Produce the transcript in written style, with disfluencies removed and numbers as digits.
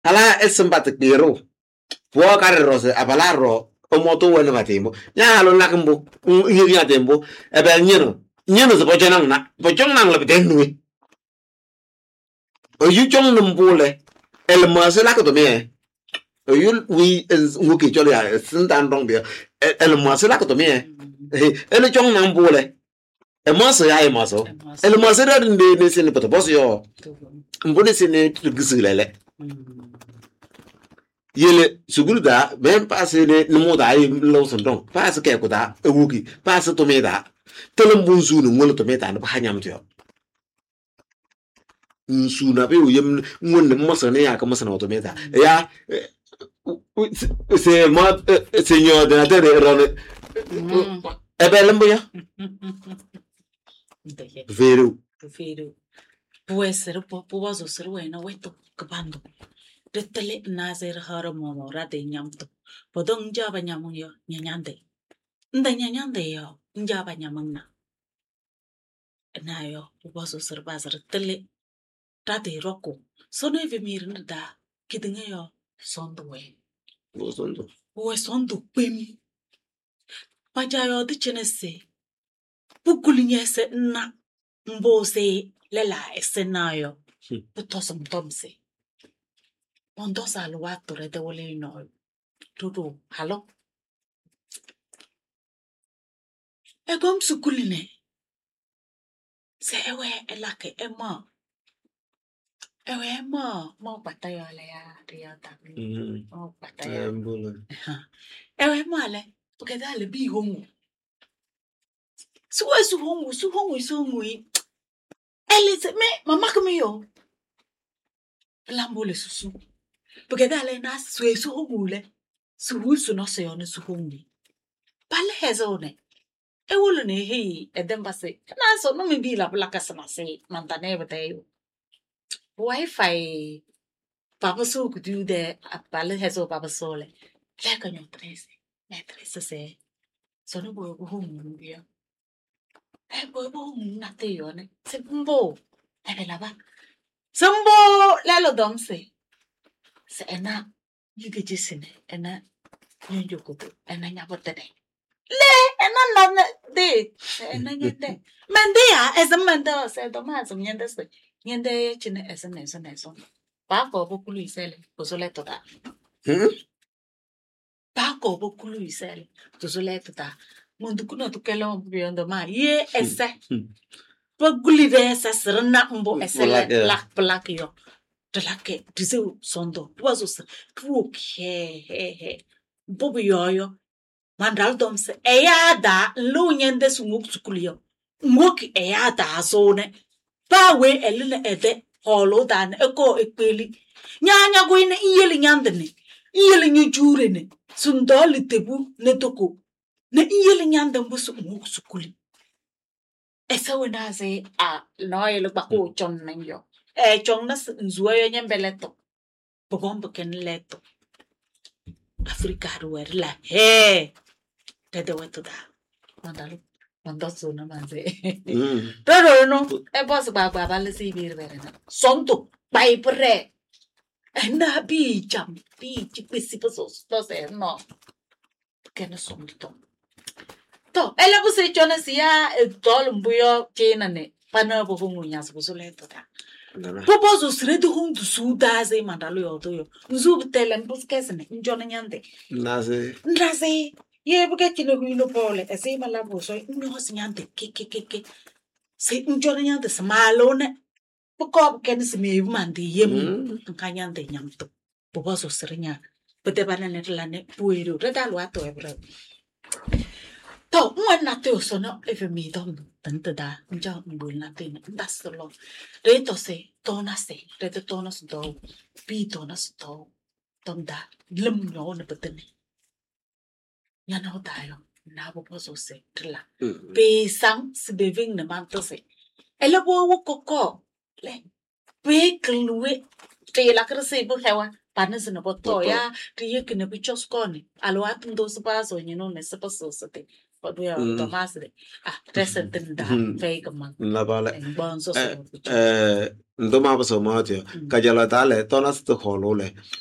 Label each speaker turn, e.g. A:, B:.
A: Hala es sympathetic biro. Può care rose abalaro o moto wele matembo. Ya lo nakembo. Yiri atembo. Ebe nyeno. Nyeno se poche nang na. Poche nang le beten nui. O yu chong numbule. El mase la ko me. O yu wi nguki chole ya sindan dong dia. El mase la ko me. El chong nang bule. E mase ya e maso. El mase da ndé ne sene poto boss yo. Mbone sene tugisilele. Yele sugurda ben passe ne no da yi lo son don passe ke ko da ewuki passe to me da telem bun sunu ngol to me da ba hanyam to suna be yem ngon ne masa ne ya ka masa no to me da ya c'est moi seigneur de la terre ron e be lembo ya veru
B: puede ser puedo ser bueno esto capando Retele nazer hara momora de nyamto. Podong jaba nyamung yo nyanyande. Nda nyanyande yo njaba nyamung na. Na yo ubaso serbaz retele tate roko. Sono eve mirna da kidinga yo sondo we.
A: sondo.
B: We sondo pem. Paja yo di chenese. Pukulinye se na mbose lela ese na yo. Putosum tomse. Ondosa alwato re de wole no. Tudu, halo. Egom sukuline. Se ewe elake ema. Ewe ema. Mo patayo le ya ria tabi. Mo patayo. Ewe ema le. Porque dale bi hongu. Suwe su hongu. Ele se me mama kumi yo. Lambole susu. Porque dale na suwe su hongu le. Su no se yone su hongu. Pale hezo ne. Ewolo ne hei edemba se. Na so no me bi la plaka sama se mantane batayo. Wi-Fi Papa so could do the pale hezo Papa sole. Like on your tres. Metrese se. So no boy home ya. E boy home na te yone. Se mbo. E be lava. Sambo lalo domse. Se ena yuge jisine ena nyonjokuto ena nyabotene. Le ena na de ena nyende. Mendia as a menda se domas nyende se. Nyende chine as an eso. Paco bokulu isele pozoleto da. Paco bokulu isele pozoleto da. Mundukuno tukelo mbiondo ma ye ese. Paguli vesa serna mbo ese la plakio. De la que dice sondo. Tuazo se tuok he. Bobi yoyo. Mandal domse eyada lunyende sumuk sukulio. Moki eyada zone. Pawe eline ede holo dan eko ekpeli. Nyanya goine iyeli nyandene. Iyeli nyujurene. Sundoli tebu netoko. Ne iyeli nyandene busu muk sukuli. Esa wena se no yele bako chon nanyo. Chon na nzuwe nyembeleto. Bogombo ken leto. Afrika ruwer la. Tede wetu da. Mandalu. Mandasu na manze. Pero no. Boss baba le si bir verena. Sonto. Pai pre. Na bi jam. Bi chipisi pesos. No sé, no. Que no son to. To. Ela buse chona siya. Tol mbuyo chena ne. Pana bo hungu nyas busule to da. Popozo sredo hundu suda ze mandalu yo to yo. Nzub telen buskesene. Njona nyande. Nase. Ye porque chino vino pole, ese malabo soy no señante que se njona nyante smalone poko ken se me mandi yem kanyante nyamto popo so srinya pete bana ne lane puiru redalo ato ebro to mwana te sono eve mi dom tante da nja mbul na te ndaslo reto se tona se reto tona sto pi tona sto tonda lem no ne petene Yana tayo na po so se trla pe sang se beving na manto se ela bo koko le pe klue te la krese bo hewa panes na bo to ya ti ye kne bi choskone alo atun do se paso ni no ne se paso se te But we are Thomas. Present fake man.
A: La vale.
B: And bonds also.
A: Ndoma baso mati. Kajala tale tonas to holole.